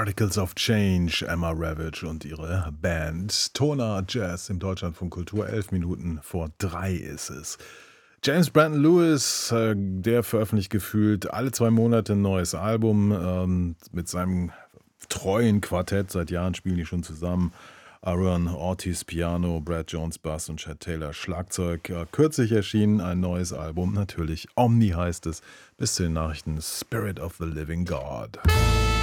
Particles of Change, Emma Ravage und ihre Band. Toner Jazz im Deutschlandfunk Kultur, 11 Minuten vor 3 ist es. James Brandon Lewis, der veröffentlicht gefühlt alle 2 Monate ein neues Album mit seinem treuen Quartett. Seit Jahren spielen die schon zusammen. Aaron Ortiz Piano, Brad Jones Bass und Chad Taylor Schlagzeug. Kürzlich erschienen ein neues Album, natürlich Omni heißt es. Bis zu den Nachrichten Spirit of the Living God.